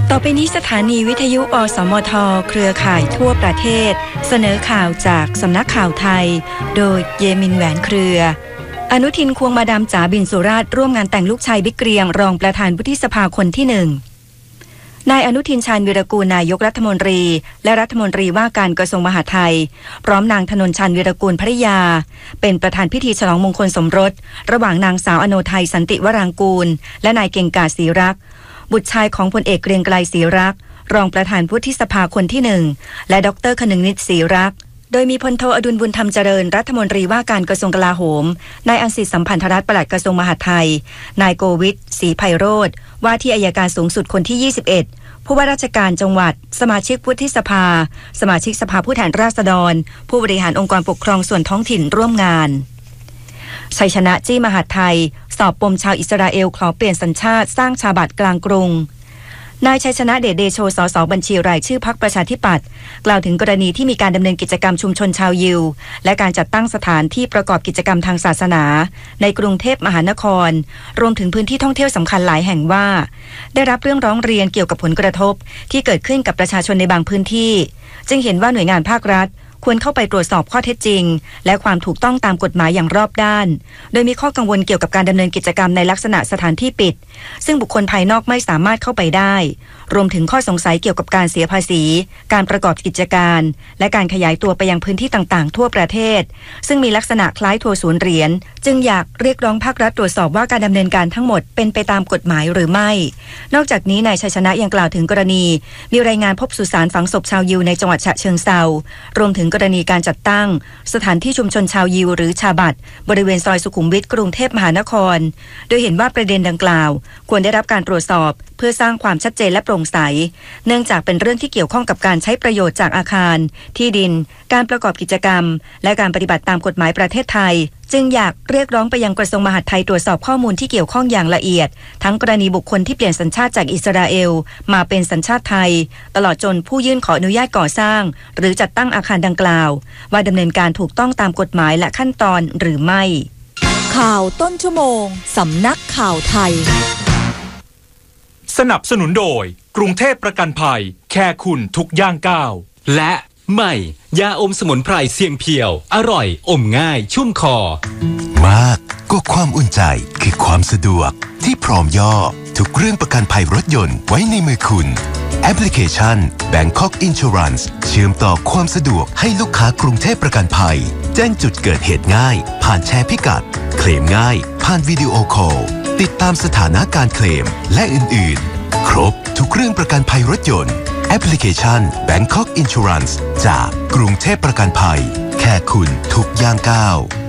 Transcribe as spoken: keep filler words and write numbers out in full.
ต่อไปนี้สถานีวิทยุอสมทเครือข่ายทั่วประเทศเสนอข่าวจากสำนักข่าวไทยโดยเยมินแหวนเครืออนุทินควงมาดามจ๋าบินสุราษฎร์ร่วมงานแต่งลูกชายบิ๊กเกรียงรองประธานวุฒิสภาคนที่หนึ่งนายอนุทินชาญวีรกูลนายกรัฐมนตรีและรัฐมนตรีว่าการกระทรวงมหาดไทยพร้อมนางธนนชาญวีรกูลภริยาเป็นประธานพิธีฉลองมงคลสมรสระหว่างนางสาวอโนไทยสันติวรางกูลและนายเก่งกาจศรีรักษ์บุตรชายของพลเอกเกรียงไกรศรีรักษ์รองประธานวุฒิสภาคนที่หนึ่งและดร.คนึงนิตศรีรักษ์โดยมีพลโทอดุลบุญธรรมเจริญรัฐมนตรีว่าการกระทรวงกลาโหมนายอังสิตสัมพันธรัตน์ปลัดกระทรวงมหาดไทยนายโกวิทศรีไพโรจน์ว่าที่อัยการสูงสุดคนที่ยี่สิบเอ็ดผู้ว่าราชการจังหวัดสมาชิกวุฒิสภาสมาชิกสภาผู้แทนราษฎรผู้บริหารองค์กรปกครองส่วนท้องถิ่นร่วมงานชัยชนะจี้มหาดไทยสอบปมชาวอิสราเอลขอเปลี่ยนสัญชาติสร้างชาบัตรกลางกรุงนายชัยชนะเดชเดโชสสบัญชีรายชื่อพรรคประชาธิปัตย์กล่าวถึงกรณีที่มีการดำเนินกิจกรรมชุมชนชาวยิวและการจัดตั้งสถานที่ประกอบกิจกรรมทางศาสนาในกรุงเทพมหานครรวมถึงพื้นที่ท่องเที่ยวสำคัญหลายแห่งว่าได้รับเรื่องร้องเรียนเกี่ยวกับผลกระทบที่เกิดขึ้นกับประชาชนในบางพื้นที่จึงเห็นว่าหน่วยงานภาครัฐควรเข้าไปตรวจสอบข้อเท็จจริงและความถูกต้องตามกฎหมายอย่างรอบด้านโดยมีข้อกังวลเกี่ยวกับการดำเนินกิจกรรมในลักษณะสถานที่ปิดซึ่งบุคคลภายนอกไม่สามารถเข้าไปได้รวมถึงข้อสงสัยเกี่ยวกับการเสียภาษีการประกอบกิจการและการขยายตัวไปยังพื้นที่ต่างๆทั่วประเทศซึ่งมีลักษณะคล้ายทัวร์ศูนย์เหรียญจึงอยากเรียกร้องภาครัฐตรวจสอบว่าการดำเนินการทั้งหมดเป็นไปตามกฎหมายหรือไม่นอกจากนี้นายชัยชนะยังกล่าวถึงกรณีมีรายงานพบสุสานฝังศพชาวยิวในจังหวัดฉะเชิงเทรารวมถึงกรณีการจัดตั้งสถานที่ชุมชนชาวยิวหรือชาบัตบริเวณซอยสุขุมวิทกรุงเทพมหานครโดยเห็นว่าประเด็นดังกล่าวควรได้รับการตรวจสอบเพื่อสร้างความชัดเจนและโปร่งใสเนื่องจากเป็นเรื่องที่เกี่ยวข้องกับการใช้ประโยชน์จากอาคารที่ดินการประกอบกิจกรรมและการปฏิบัติตามกฎหมายประเทศไทยจึงอยากเรียกร้องไปยังกระทรวงมหาดไทยตรวจสอบข้อมูลที่เกี่ยวข้องอย่างละเอียดทั้งกรณีบุคคลที่เปลี่ยนสัญชาติจากอิสราเอลมาเป็นสัญชาติไทยตลอดจนผู้ยื่นขออนุญาตก่อสร้างหรือจัดตั้งอาคารดังกล่าวว่าดำเนินการถูกต้องตามกฎหมายและขั้นตอนหรือไม่ข่าวต้นชั่วโมงสำนักข่าวไทยสนับสนุนโดยกรุงเทพประกันภัยแค่คุณทุกย่างก้าวและใหม่ยาอมสมุนไพรเสียงเพียวอร่อยอมง่ายชุ่มคอมากก็ความอุ่นใจคือความสะดวกที่พร้อมย่อทุกเรื่องประกันภัยรถยนต์ไว้ในมือคุณแอปพลิเคชัน Bangkok Insurance เชื่อมต่อความสะดวกให้ลูกค้ากรุงเทพประกันภัยแจ้งจุดเกิดเหตุง่ายผ่านแชร์พิกัดเคลมง่ายผ่านวิดีโอคอลติดตามสถานะการเคลมและอื่นๆครบทุกเรื่องประกันภัยรถยนต์แอปพลิเคชัน Bangkok Insurance จากกรุงเทพประกันภัยแค่คุณทุกย่างก้าว